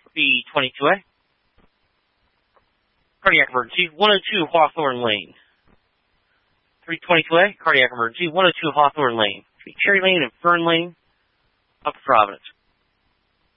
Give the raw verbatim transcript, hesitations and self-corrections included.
B twenty-two A. Cardiac emergency, one oh two Hawthorne Lane. three twenty-two A, cardiac emergency, one oh two Hawthorne Lane. Cherry Lane and Fern Lane, Upper Providence.